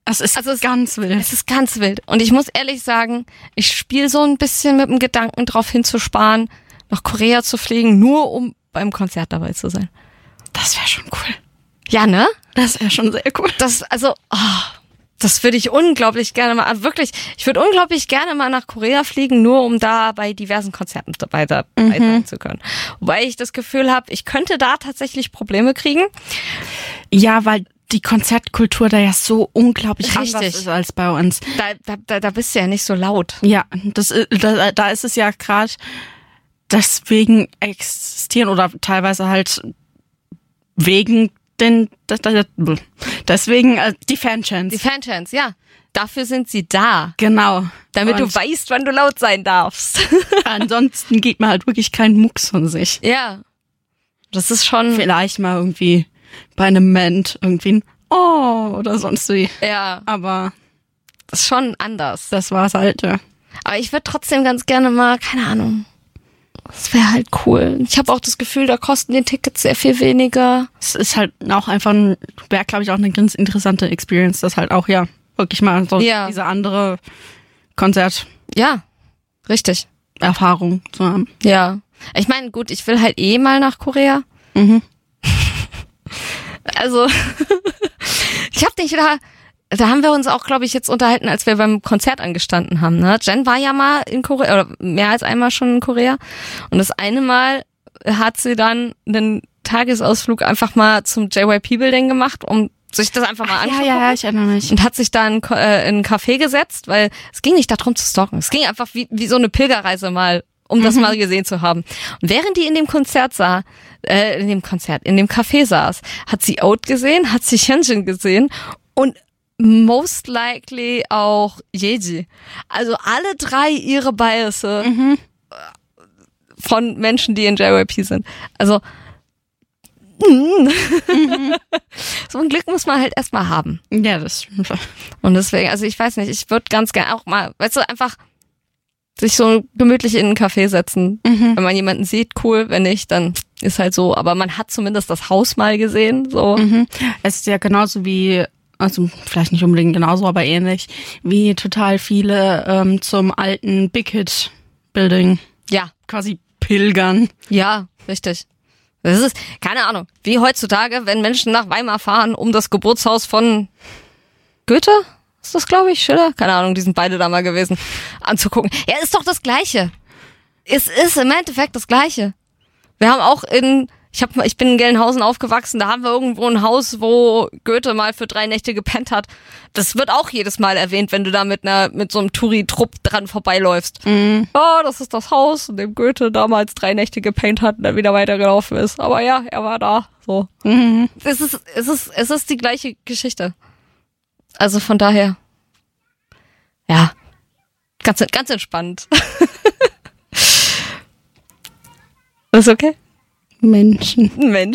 Es ist ganz wild. Es ist ganz wild. Und ich muss ehrlich sagen, ich spiele so ein bisschen mit dem Gedanken, drauf hinzusparen, nach Korea zu fliegen, nur um beim Konzert dabei zu sein. Das wäre schon cool. Ja, ne? Das wäre schon sehr cool. Das würde ich unglaublich gerne mal, wirklich, ich würde unglaublich gerne mal nach Korea fliegen, nur um da bei diversen Konzerten dabei sein zu können. Wobei ich das Gefühl habe, ich könnte da tatsächlich Probleme kriegen. Ja, weil die Konzertkultur da ja so unglaublich Richtig. anders ist als bei uns. Da bist du ja nicht so laut. Ja, da ist es ja gerade deswegen existieren oder teilweise halt wegen deswegen die Fanchants. Die Fanchants, ja. Dafür sind sie da. Genau. Damit du weißt, wann du laut sein darfst. Ansonsten geht man halt wirklich keinen Mucks von sich. Ja. Das ist schon... Vielleicht mal irgendwie bei einem Ment irgendwie ein Oh oder sonst wie. Ja. Aber das ist schon anders. das war's halt, ja. Aber ich würde trotzdem ganz gerne mal, keine Ahnung. Das wäre halt cool. Ich habe auch das Gefühl, da kosten die Tickets sehr viel weniger. Es ist halt auch einfach wäre glaube ich auch eine ganz interessante Experience, das halt auch ja wirklich mal so diese andere Ja, richtig. Erfahrung zu haben. Ja. Ich meine, gut, ich will halt mal nach Korea. Mhm. Also, ich hab dich da haben wir uns auch, glaube ich, jetzt unterhalten, als wir beim Konzert angestanden haben. Ne? Jen war ja mal in Korea, oder mehr als einmal schon in Korea. Und das eine Mal hat sie dann einen Tagesausflug einfach mal zum JYP-Building gemacht, um sich das einfach mal anzugucken. Ja, ich erinnere mich. Und hat sich da in ein Café gesetzt, weil es ging nicht darum zu stalken. Es ging einfach wie so eine Pilgerreise mal, um das mal gesehen zu haben. Und während die in dem in dem Café saß, hat sie Out gesehen, hat sie Hyunjin gesehen und most likely auch Yeji. Also alle drei ihre Biases von Menschen, die in JYP sind. Also so ein Glück muss man halt erstmal haben. Ja, das stimmt. Und deswegen, also ich weiß nicht, ich würde ganz gerne auch mal, weißt du, einfach sich so gemütlich in einen Café setzen. Wenn man jemanden sieht, cool, wenn nicht, dann ist halt so. Aber man hat zumindest das Haus mal gesehen. So. Es ist ja genauso wie, also vielleicht nicht unbedingt genauso, aber ähnlich, wie total viele zum alten Big Hit Building Ja. quasi pilgern. Ja, richtig. Das ist, keine Ahnung, wie heutzutage, wenn Menschen nach Weimar fahren, um das Geburtshaus von Goethe, ist das, glaube ich, Schiller? Keine Ahnung, die sind beide da mal gewesen, anzugucken. Ja, ist doch das Gleiche. Es ist im Endeffekt das Gleiche. Wir haben auch ich bin in Gelnhausen aufgewachsen, da haben wir irgendwo ein Haus, wo Goethe mal für 3 Nächte gepennt hat. Das wird auch jedes Mal erwähnt, wenn du da mit so einem Touri-Trupp dran vorbeiläufst. Ja, das ist das Haus, in dem Goethe damals 3 Nächte gepennt hat und dann wieder weitergelaufen ist. Aber ja, er war da, so. Es ist die gleiche Geschichte. Also von daher, ja, ganz entspannt. Ist okay? Menschen.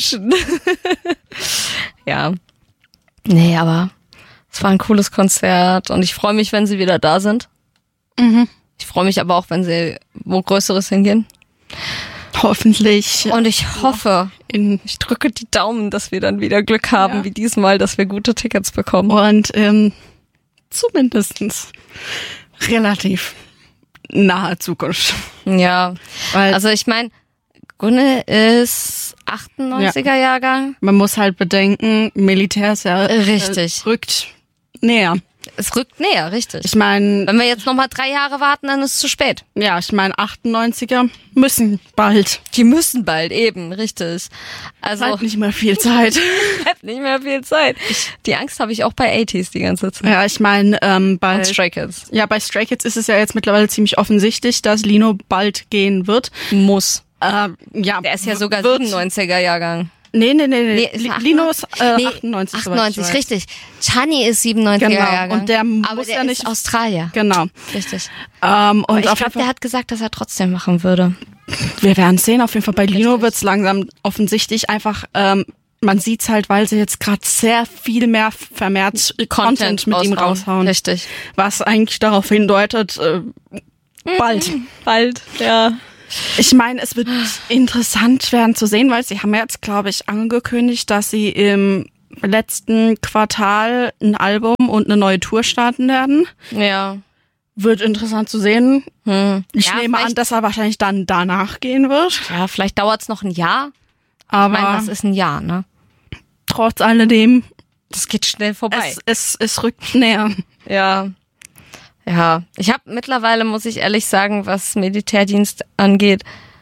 Ja. Nee, aber es war ein cooles Konzert und ich freue mich, wenn sie wieder da sind. Ich freue mich aber auch, wenn sie wo Größeres hingehen. Hoffentlich. Und ich hoffe, ich drücke die Daumen, dass wir dann wieder Glück haben, wie diesmal, dass wir gute Tickets bekommen. Und zumindestens relativ nahe Zukunft. Ja, Weil, also ich meine, Gunne ist 98er Jahrgang. man muss halt bedenken, Militär ist ja Richtig. rückt näher. Es rückt näher, richtig. Ich meine, Wenn wir jetzt nochmal 3 Jahre warten, dann ist es zu spät. ja, 98er müssen bald. Die müssen bald, eben, richtig. Also Halt nicht mehr viel Zeit. bleibt nicht mehr viel Zeit. Die Angst habe ich auch bei 80s die ganze Zeit. Ja, ich meine, bei Und Stray Kids. Ja, bei Stray Kids ist es ja jetzt mittlerweile ziemlich offensichtlich, dass Lino bald gehen wird. Muss. Ja, Der ist ja sogar wird. 97er Jahrgang. Nee. ist er Lino ist 98? 98. 98, richtig. Chani ist 97er Genau. Jahrgang. Und der aber muss der ja ist nicht. Australier. Genau. Richtig. Und Aber ich auf jeden glaube, Fall, der hat gesagt, dass er trotzdem machen würde. wir werden sehen. Auf jeden Fall bei Lino Richtig. wird's langsam offensichtlich einfach. Man sieht's halt, weil sie jetzt gerade sehr viel mehr vermehrt Content mit ihm raushauen. Richtig. Was eigentlich darauf hindeutet, bald. Bald, ja. Ich meine, es wird interessant werden zu sehen, weil sie haben jetzt, glaube ich, angekündigt, dass sie im letzten Quartal ein Album und eine neue Tour starten werden. Ja. Wird interessant zu sehen. Ich nehme an, dass er wahrscheinlich dann danach gehen wird. Ja, vielleicht dauert's noch ein Jahr. Aber Ich meine, das ist ein Jahr, ne? trotz alledem, Das geht schnell vorbei. es rückt näher. Ja. Ja. Ich habe mittlerweile, muss ich ehrlich sagen, was Militärdienst angeht,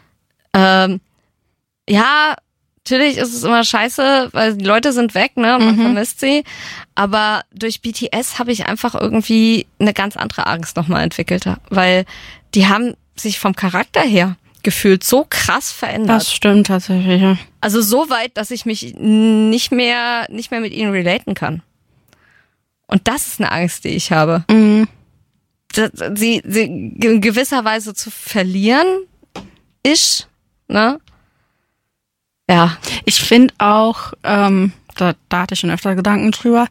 ja, natürlich ist es immer scheiße, weil die Leute sind weg, ne? Man vermisst sie. Aber durch BTS habe ich einfach irgendwie eine ganz andere Angst nochmal entwickelt. Weil die haben sich vom Charakter her gefühlt so krass verändert. Das stimmt tatsächlich, ja. Also so weit, dass ich mich nicht mehr mit ihnen relaten kann. Und das ist eine Angst, die ich habe. Sie in gewisser Weise zu verlieren ist, ne? Ja. Ich finde auch, da hatte ich schon öfter Gedanken drüber,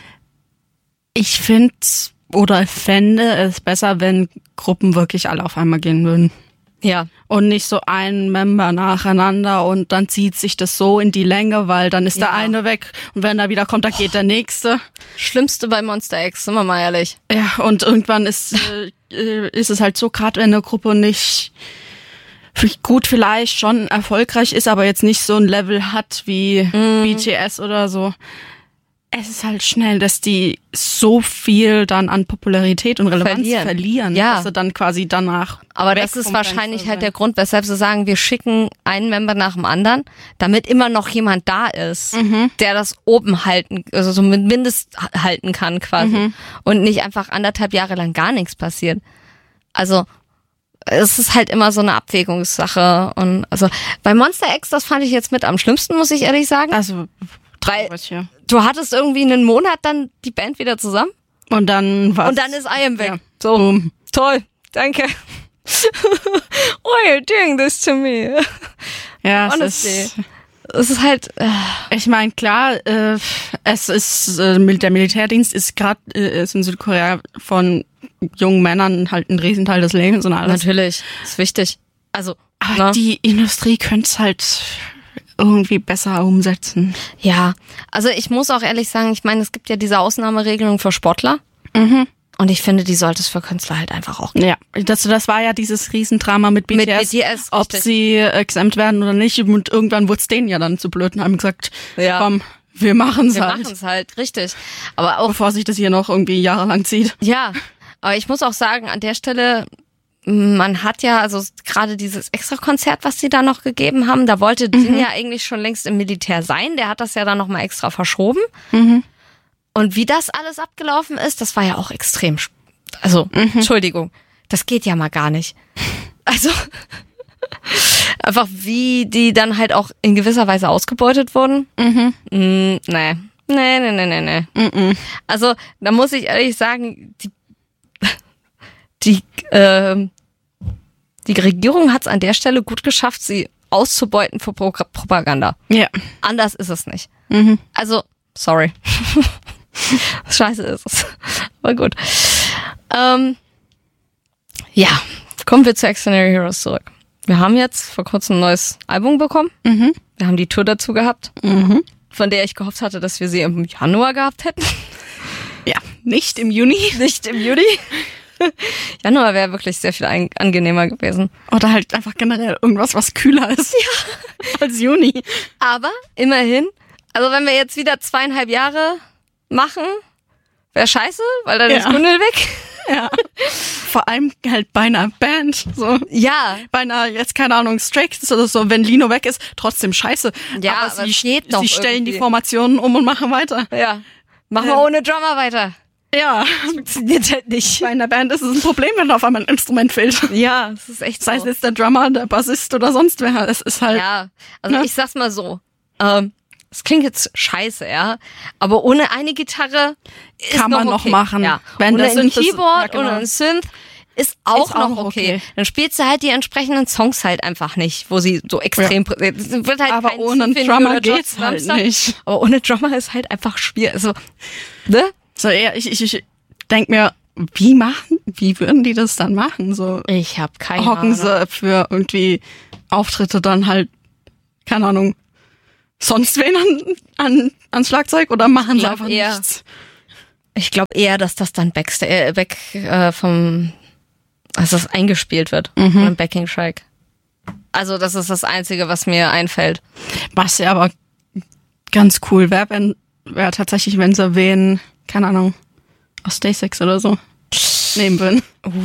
ich finde oder fände es besser, wenn Gruppen wirklich alle auf einmal gehen würden. Ja. Und nicht so ein Member nacheinander und dann zieht sich das so in die Länge, weil dann ist der eine weg und wenn er wieder kommt, dann geht der nächste. Schlimmste bei Monster X, sind wir mal ehrlich. Ja, und irgendwann ist es halt so, gerade wenn eine Gruppe nicht gut vielleicht schon erfolgreich ist, aber jetzt nicht so ein Level hat wie BTS oder so. Es ist halt schnell, dass die so viel dann an Popularität und Relevanz verlieren, dass sie dann quasi danach. Aber das ist wahrscheinlich halt der Grund, weshalb sie sagen, wir schicken einen Member nach dem anderen, damit immer noch jemand da ist, der das oben halten, also so mindest halten kann quasi. Und nicht einfach 1,5 Jahre lang gar nichts passiert. Also es ist halt immer so eine Abwägungssache. Und also bei Monster X, das fand ich jetzt mit am schlimmsten, muss ich ehrlich sagen. Also weil du hattest irgendwie einen Monat dann die Band wieder zusammen. Und dann was? Und dann ist I Am weg. Ja. So, toll, danke. Why are you doing this to me? Ja, Honestly. Es ist halt. Ich meine, klar, es ist der Militärdienst ist gerade in Südkorea von jungen Männern halt ein Riesenteil des Lebens und alles. Natürlich, ist wichtig. Also, aber die Industrie könnte es halt irgendwie besser umsetzen. Ja, also ich muss auch ehrlich sagen, ich meine, es gibt ja diese Ausnahmeregelung für Sportler. Und ich finde, die sollte es für Künstler halt einfach auch geben. Ja, das war ja dieses Riesendrama mit BTS, ob sie exempt werden oder nicht. Und irgendwann wurde es denen ja dann zu blöd und haben gesagt, komm, wir machen es halt. Wir machen es halt, richtig. Aber auch, bevor sich das hier noch irgendwie jahrelang zieht. Ja, aber ich muss auch sagen, an der Stelle, man hat ja, also gerade dieses Extra-Konzert, was sie da noch gegeben haben, da wollte Jin ja eigentlich schon längst im Militär sein. Der hat das ja dann nochmal extra verschoben. Und wie das alles abgelaufen ist, das war ja auch extrem. Also, Entschuldigung, das geht ja mal gar nicht. Also, einfach wie die dann halt auch in gewisser Weise ausgebeutet wurden. Nee. Also, da muss ich ehrlich sagen, die Regierung hat es an der Stelle gut geschafft, sie auszubeuten für Propaganda. Ja. Anders ist es nicht. Also, sorry. Scheiße ist es. Aber gut. Ja, kommen wir zu Extraordinary Heroes zurück. Wir haben jetzt vor kurzem ein neues Album bekommen. Wir haben die Tour dazu gehabt, von der ich gehofft hatte, dass wir sie im Januar gehabt hätten. Ja, nicht im Juni. Nicht im Juni. Januar wäre wirklich sehr viel angenehmer gewesen. Oder halt einfach generell irgendwas, was kühler ist als Juni. Aber immerhin, also wenn wir jetzt wieder 2,5 Jahre machen, wäre scheiße, weil dann ist Gunnel weg. Ja. Vor allem halt bei einer Band. So. Ja. Bei einer, jetzt keine Ahnung, Stray Kids oder so, wenn Lino weg ist, trotzdem scheiße. Ja, aber sie geht doch sie stellen irgendwie. die Formationen um und machen weiter. Ja. Machen wir ohne Drummer weiter. Ja. Das funktioniert halt nicht. Bei einer Band ist es ein Problem, wenn da auf einmal ein Instrument fehlt. Ja, das ist echt so. Sei es jetzt der Drummer, der Bassist oder sonst wer. Es ist halt. Ja, also ich sag's mal so. Es klingt jetzt scheiße, ja. Aber ohne eine Gitarre ist kann man noch noch okay. machen. Ja. Wenn oder das ein Keyboard genau. oder ein Synth ist auch noch noch okay. Dann spielst du halt die entsprechenden Songs halt einfach nicht, wo sie so extrem wird halt aber kein ohne einen Symphony Drummer oder George geht's halt Samstag. nicht. Aber ohne Drummer ist halt einfach schwierig. Also, ne? So, ja, ich denk mir, wie würden die das dann machen? So Ich habe keine hocken Ahnung. sie für irgendwie Auftritte dann halt, keine Ahnung, sonst wen ans Schlagzeug oder machen sie einfach eher nichts? Ich glaube eher, dass das dann also das eingespielt wird vom Backing-Track. Also das ist das Einzige, was mir einfällt. Was ja aber ganz cool wäre, wäre tatsächlich, wenn sie wen, keine Ahnung, aus Day 6 oder so nehmen würden.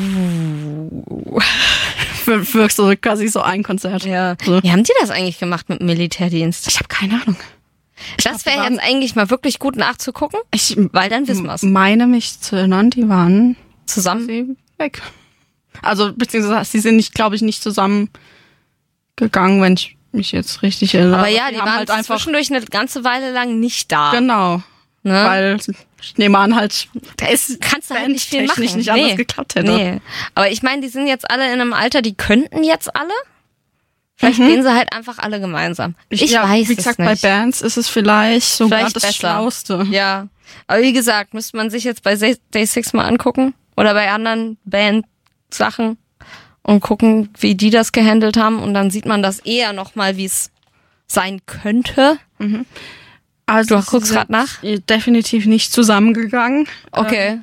Für so quasi so ein Konzert. Ja. So. Wie haben die das eigentlich gemacht mit Militärdienst? Ich habe keine Ahnung. Das wäre jetzt eigentlich mal wirklich gut nachzugucken, weil dann wissen wir es. Ich meine mich zu erinnern, die waren Zusammen weg. Also beziehungsweise sie sind glaube ich, nicht zusammengegangen, wenn ich mich jetzt richtig erinnere. Aber ja, die haben waren halt einfach zwischendurch eine ganze Weile lang nicht da. genau. Ne? Weil ich nehme an, halt, kannst du halt nicht viel machen. nicht anders geklappt hätte. Nee. Aber ich meine, die sind jetzt alle in einem Alter, die könnten jetzt alle. Vielleicht gehen sie halt einfach alle gemeinsam. Ich weiß wie gesagt, es nicht. bei Bands ist es vielleicht sogar das besser. Schlauste. Ja. Aber wie gesagt, müsste man sich jetzt bei Day 6 mal angucken. Oder bei anderen Band-Sachen. Und gucken, wie die das gehandelt haben. Und dann sieht man das eher nochmal, wie es sein könnte. Also Du guckst gerade nach? Definitiv nicht zusammengegangen. Okay.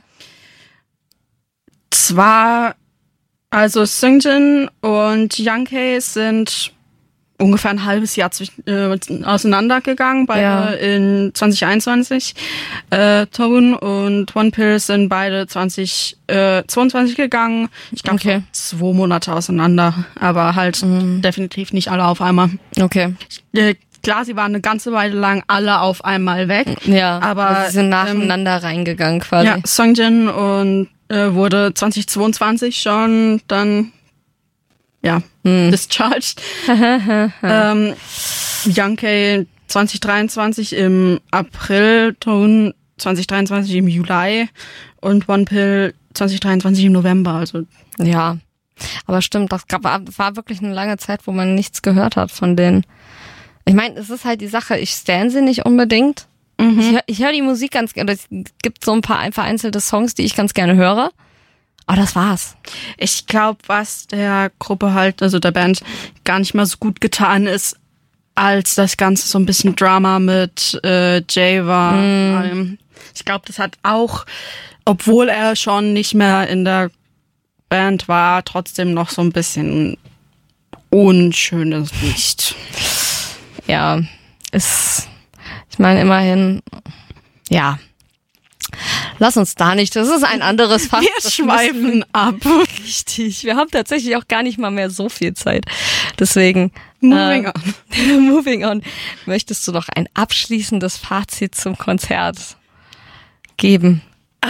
Zwar, also Seungjin und Younghae sind ungefähr ein halbes Jahr auseinandergegangen, beide in 2021. Tone und Wonpil sind beide 2022 gegangen. Ich glaube, 2 Monate auseinander, aber halt definitiv nicht alle auf einmal. Okay. Klar, sie waren eine ganze Weile lang alle auf einmal weg. Ja, aber sie sind nacheinander reingegangen quasi. Ja, Seungjin und wurde 2022 schon dann discharged. Younghae 2023 im April, Tone 2023 im Juli und Wonpil 2023 im November. Also ja, aber stimmt, das war wirklich eine lange Zeit, wo man nichts gehört hat von denen. Ich meine, es ist halt die Sache, ich stan sie nicht unbedingt. Ich hör die Musik ganz gerne. Es gibt so ein paar vereinzelte Songs, die ich ganz gerne höre. Aber das war's. Ich glaube, was der Gruppe halt, also der Band, gar nicht mal so gut getan ist, als das Ganze so ein bisschen Drama mit Jay war. Ich glaube, das hat auch, obwohl er schon nicht mehr in der Band war, trotzdem noch so ein bisschen unschönes Licht. Ja, ich meine immerhin, ja. Lass uns da nicht, das ist ein anderes Fass. Wir schweifen ab. Richtig, wir haben tatsächlich auch gar nicht mal mehr so viel Zeit. Deswegen, Moving on. Moving on. Möchtest du noch ein abschließendes Fazit zum Konzert geben?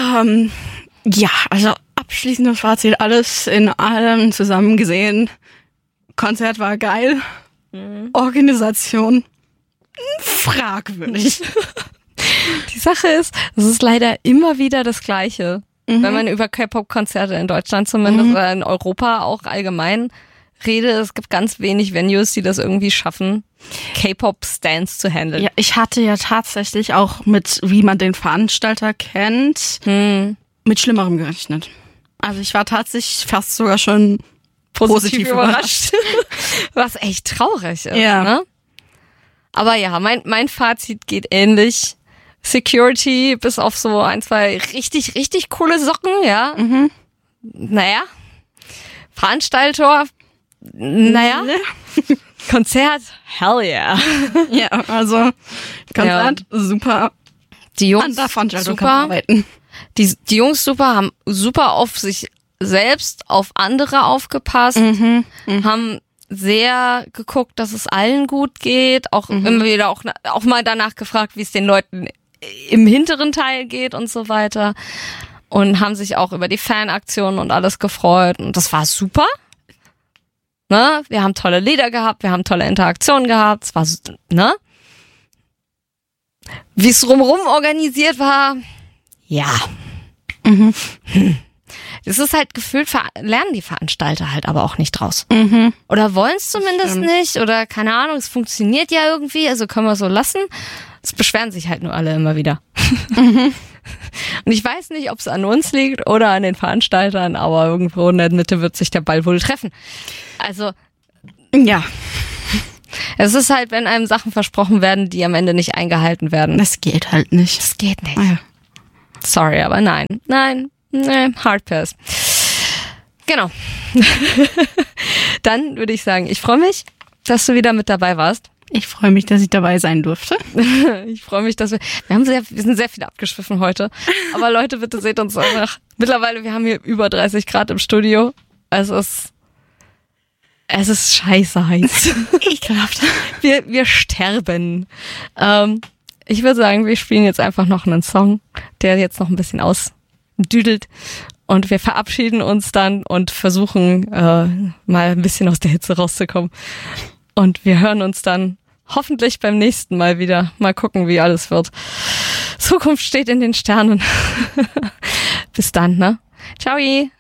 Ja, also abschließendes Fazit, alles in allem zusammen gesehen. Konzert war geil. Organisation fragwürdig. Die Sache ist, es ist leider immer wieder das Gleiche. Wenn man über K-Pop-Konzerte in Deutschland zumindest oder in Europa auch allgemein redet, es gibt ganz wenig Venues, die das irgendwie schaffen, K-Pop-Stands zu handeln. Ja, ich hatte ja tatsächlich auch mit, wie man den Veranstalter kennt, mit Schlimmerem gerechnet. Also ich war tatsächlich fast sogar schon positiv überrascht. Was echt traurig ist. Ja. Ne? Aber ja, mein Fazit geht ähnlich. Security, bis auf so 1, 2 richtig, richtig coole Socken, ja. Naja. Veranstalter, naja. Konzert, hell yeah. Ja, also Konzert, super. Die Jungs, an der Veranstaltung super. kann man arbeiten. Die Jungs super, haben super auf sich selbst, auf andere aufgepasst, haben sehr geguckt, dass es allen gut geht, auch immer wieder auch mal danach gefragt, wie es den Leuten im hinteren Teil geht und so weiter, und haben sich auch über die Fanaktionen und alles gefreut, und das war super. Ne? Wir haben tolle Lieder gehabt, wir haben tolle Interaktionen gehabt, es war, ne? Wie es drumherum organisiert war, ja. Es ist halt gefühlt, lernen die Veranstalter halt aber auch nicht draus. Oder wollen es zumindest nicht, oder keine Ahnung, es funktioniert ja irgendwie, also können wir so lassen. Es beschweren sich halt nur alle immer wieder. Und ich weiß nicht, ob es an uns liegt oder an den Veranstaltern, aber irgendwo in der Mitte wird sich der Ball wohl treffen. Also, ja. Es ist halt, wenn einem Sachen versprochen werden, die am Ende nicht eingehalten werden. Das geht halt nicht. Das geht nicht. Ah, ja. Sorry, aber nein, Hard Pass. Genau. Dann würde ich sagen, ich freue mich, dass du wieder mit dabei warst. Ich freue mich, dass ich dabei sein durfte. Ich freue mich, dass wir sind sehr viel abgeschwiffen heute. Aber Leute, bitte seht uns einfach. Mittlerweile, wir haben hier über 30 Grad im Studio. Also es ist scheiße heiß. Ekelhaft. Wir sterben. Ich würde sagen, wir spielen jetzt einfach noch einen Song, der jetzt noch ein bisschen ausdüdelt. Und wir verabschieden uns dann und versuchen mal ein bisschen aus der Hitze rauszukommen. Und wir hören uns dann hoffentlich beim nächsten Mal wieder. Mal gucken, wie alles wird. Zukunft steht in den Sternen. Bis dann, ne? Ciao.